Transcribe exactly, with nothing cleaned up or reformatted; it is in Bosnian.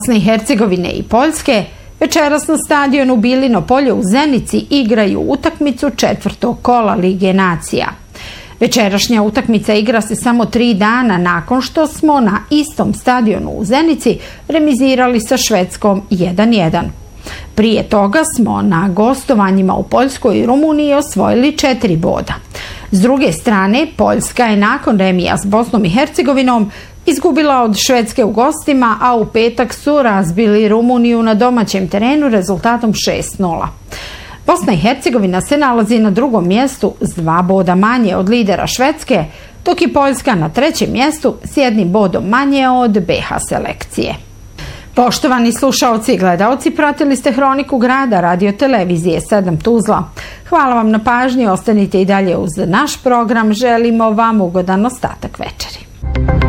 Bosne i Hercegovine i Poljske večeras na stadionu Bilino polje u Zenici igraju utakmicu četvrtog kola Lige nacija. Večerašnja utakmica igra se samo tri dana nakon što smo na istom stadionu u Zenici remizirali sa Švedskom jedan jedan. Prije toga smo na gostovanjima u Poljskoj i Rumuniji osvojili četiri boda. S druge strane, Poljska je nakon remija s Bosnom i Hercegovinom izgubila od Švedske u gostima, a u petak su razbili Rumuniju na domaćem terenu rezultatom šest nula. Bosna i Hercegovina se nalazi na drugom mjestu s dva boda manje od lidera Švedske, dok je Poljska na trećem mjestu s jednim bodom manje od be ha selekcije. Poštovani slušaoci i gledaoci, pratili ste Hroniku grada radio televizije sedam Tuzla. Hvala vam na pažnji, ostanite i dalje uz naš program, želimo vam ugodan ostatak večeri.